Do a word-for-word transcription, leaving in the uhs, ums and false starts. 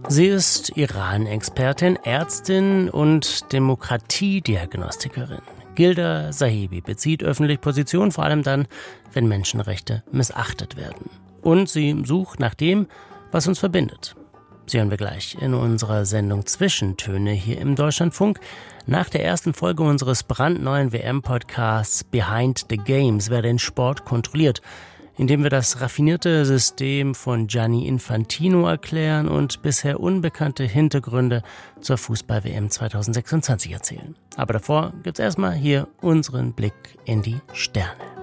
Sie ist Iran-Expertin, Ärztin und Demokratiediagnostikerin. Gilda Sahibi bezieht öffentlich Position, vor allem dann, wenn Menschenrechte missachtet werden. Und sie sucht nach dem, was uns verbindet. Sie hören wir gleich in unserer Sendung Zwischentöne hier im Deutschlandfunk. Nach der ersten Folge unseres brandneuen W M-Podcasts Behind the Games, wer den Sport kontrolliert, indem wir das raffinierte System von Gianni Infantino erklären und bisher unbekannte Hintergründe zur Fußball-W M zwanzig sechsundzwanzig erzählen. Aber davor gibt's erstmal hier unseren Blick in die Sterne.